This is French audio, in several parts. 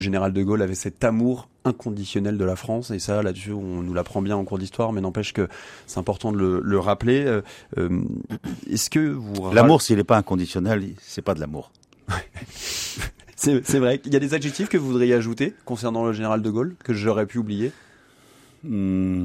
général de Gaulle avait cet amour inconditionnel de la France, et ça, là-dessus, on nous l'apprend bien en cours d'histoire, mais n'empêche que c'est important de le rappeler. Est-ce que vous... L'amour, s'il n'est pas inconditionnel, c'est pas de l'amour. C'est vrai. Il y a des adjectifs que vous voudriez ajouter concernant le général de Gaulle, que j'aurais pu oublier? J'en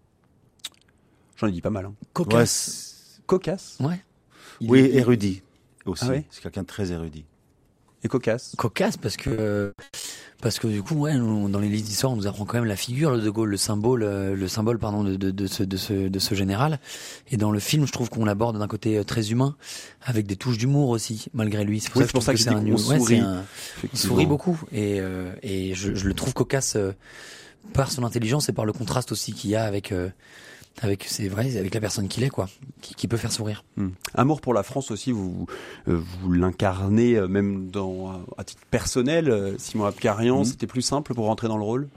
ai dit pas mal. Hein. Cocasse. Ouais, cocasse. Ouais. Oui, érudit aussi. Ah ouais, c'est quelqu'un de très érudit. Et cocasse. Cocasse parce que du coup, ouais, dans les livres d'histoire, on nous apprend quand même la figure de Gaulle, le symbole, pardon, de ce général. Et dans le film, je trouve qu'on l'aborde d'un côté très humain, avec des touches d'humour aussi, malgré lui. C'est pour ça que je trouve que sourit. Il sourit beaucoup, et je le trouve cocasse par son intelligence et par le contraste aussi qu'il y a avec la personne qu'il est, quoi, qui peut faire sourire. Amour pour la France aussi, vous l'incarnez même à titre personnel. Simon Abkarian, c'était plus simple pour rentrer dans le rôle?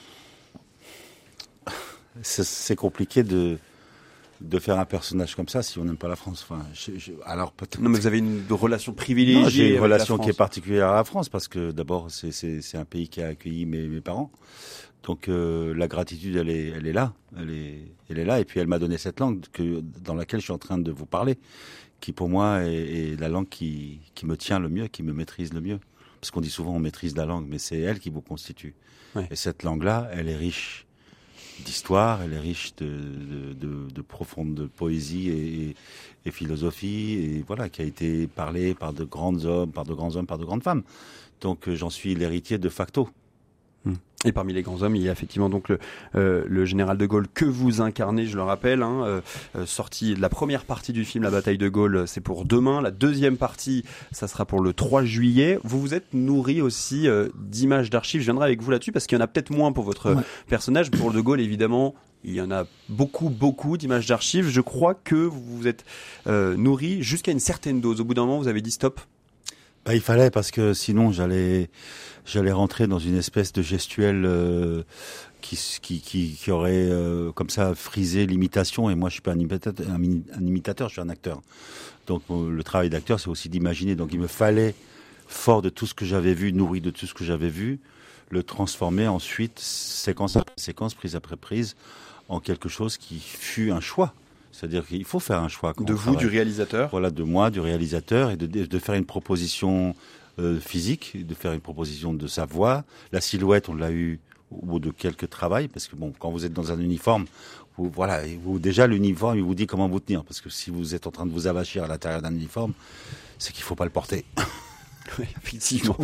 C'est compliqué de faire un personnage comme ça si on n'aime pas la France. Enfin, alors peut-être. Non, mais vous avez une relation privilégiée. Non, j'ai une avec relation la France. qui est particulière à la France parce que d'abord c'est un pays qui a accueilli mes parents. Donc la gratitude elle est là, elle est là, et puis elle m'a donné cette langue dans laquelle je suis en train de vous parler, qui pour moi est la langue qui me tient le mieux, qui me maîtrise le mieux. Parce qu'on dit souvent on maîtrise la langue, mais c'est elle qui vous constitue. Ouais. Et cette langue-là, elle est riche d'histoire, elle est riche de profonde poésie et philosophie, et voilà, qui a été parlée par de grands hommes, par de grandes femmes. Donc j'en suis l'héritier de facto. Et parmi les grands hommes, il y a effectivement donc le général de Gaulle que vous incarnez, je le rappelle, sorti de la première partie du film La bataille de Gaulle, c'est pour demain. La deuxième partie, ça sera pour le 3 juillet. Vous vous êtes nourri aussi d'images d'archives. Je viendrai avec vous là-dessus parce qu'il y en a peut-être moins pour votre personnage. Pour le de Gaulle, évidemment, il y en a beaucoup d'images d'archives. Je crois que vous vous êtes nourri jusqu'à une certaine dose. Au bout d'un moment, vous avez dit stop. Il fallait, parce que sinon j'allais rentrer dans une espèce de gestuelle qui aurait comme ça frisé l'imitation, et moi je suis pas un imitateur, je suis un acteur. Donc le travail d'acteur, c'est aussi d'imaginer. Donc il me fallait, fort de tout ce que j'avais vu, nourri de tout ce que j'avais vu, le transformer ensuite, séquence après séquence, prise après prise, en quelque chose qui fut un choix. C'est-à-dire qu'il faut faire un choix. De vous, du réalisateur. Voilà, de moi, du réalisateur, et de faire une proposition physique, de faire une proposition de sa voix. La silhouette, on l'a eu au bout de quelques travails, parce que bon, quand vous êtes dans un uniforme, déjà l'uniforme, il vous dit comment vous tenir, parce que si vous êtes en train de vous avachir à l'intérieur d'un uniforme, c'est qu'il faut pas le porter. Oui, effectivement.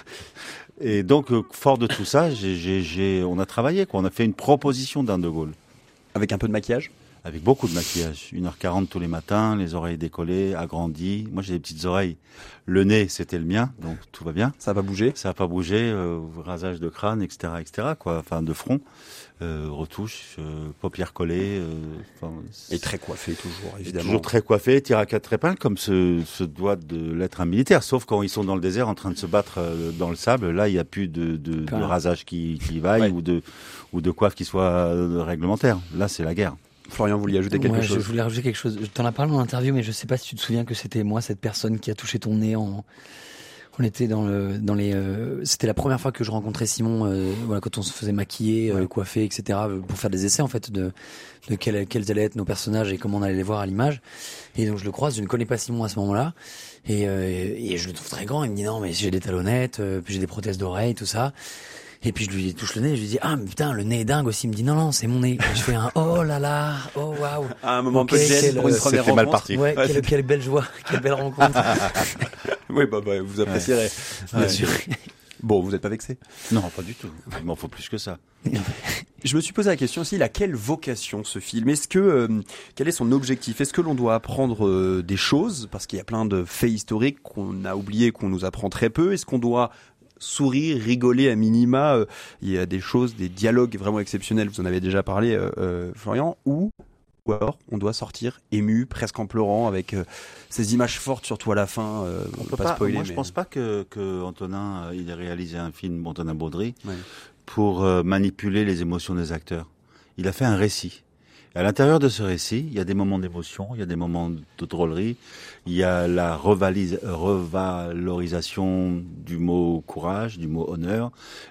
Et donc, fort de tout ça, on a travaillé, quoi. On a fait une proposition d'un de Gaulle. Avec un peu de maquillage? Avec beaucoup de maquillage, 1h40 tous les matins, les oreilles décollées, agrandies. Moi, j'ai des petites oreilles. Le nez, c'était le mien, donc tout va bien. Ça va bouger? Ça va pas bouger, rasage de crâne, etc., quoi. Enfin, de front, retouche, paupières collées. Et très coiffé, toujours, évidemment. Toujours très coiffé, tir à 4 épingles, comme se doit de l'être un militaire. Sauf quand ils sont dans le désert en train de se battre dans le sable. Là, il n'y a plus de rasage qui vaille, ou de coiffe qui soit réglementaire. Là, c'est la guerre. Florian, vous vouliez ajouter quelque chose? Je voulais rajouter quelque chose. T'en as parlé en interview, mais je sais pas si tu te souviens que c'était moi, cette personne qui a touché ton nez on était c'était la première fois que je rencontrais Simon, quand on se faisait maquiller, coiffer, etc., pour faire des essais, en fait, de quels allaient être nos personnages et comment on allait les voir à l'image. Et donc, je le croise, je ne connais pas Simon à ce moment-là. Et je le trouve très grand. Il me dit non, mais j'ai des talonnettes, puis j'ai des prothèses d'oreilles, tout ça. Et puis je lui touche le nez, je lui dis ah mais putain le nez est dingue aussi. Il me dit non c'est mon nez. Et je fais un oh là là, oh waouh. Un moment un peu de gêne pour une première rencontre. Mal parti. Ouais, quelle belle joie, quelle belle rencontre. Oui vous apprécierez. Bien sûr. Bon, vous n'êtes pas vexé? Non, pas du tout. Il m'en faut plus que ça. Je me suis posé la question aussi, il a quelle vocation ce film? Est-ce que quel est son objectif? Est-ce que l'on doit apprendre des choses parce qu'il y a plein de faits historiques qu'on a oubliés, qu'on nous apprend très peu? Est-ce qu'on doit sourire, rigoler à minima? Il y a des choses, des dialogues vraiment exceptionnels, vous en avez déjà parlé, Florian, ou alors on doit sortir ému, presque en pleurant, avec ces images fortes, surtout à la fin. On peut pas spoiler. Moi, je pense pas que Antonin il ait réalisé un film, Antonin Baudry, ouais, pour manipuler les émotions des acteurs. Il a fait un récit. À l'intérieur de ce récit, il y a des moments d'émotion, il y a des moments de drôlerie, il y a la revalorisation du mot courage, du mot honneur,